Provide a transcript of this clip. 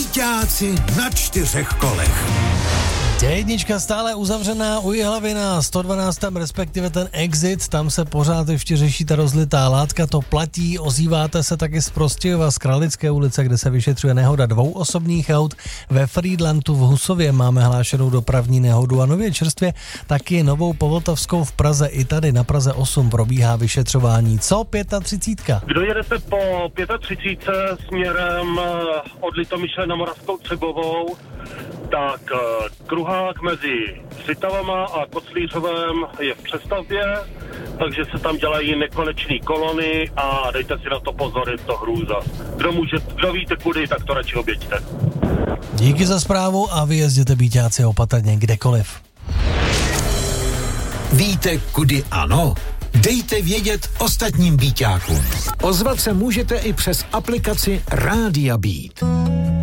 Víťáci na 4 kolech. D1 stále uzavřená u Jihlavy na 112, respektive ten exit, tam se pořád ještě řeší ta rozlitá látka, to platí, ozýváte se taky z Prostějova, z Kralické ulice, kde se vyšetřuje nehoda 2 osobních aut, ve Frýdlantu v Husově máme hlášenou dopravní nehodu a nově čerstvě taky Novou Povltavskou v Praze, i tady na Praze 8 probíhá vyšetřování. Co 35? Kdo jedete po 35 směrem od Litomyšle na Moravskou Třebovou, tak kruhák mezi Svitavama a Koclířovem je v přestavbě, takže se tam dělají nekonečný kolony a dejte si na to pozor, je to hrůza. Kdo víte kudy, tak to radši objeďte. Díky za zprávu a vyjezděte Víťáci opatrně kdekoliv. Víte, kudy ano? Dejte vědět ostatním Víťákům. Ozvat se můžete i přes aplikaci Rádia Beat.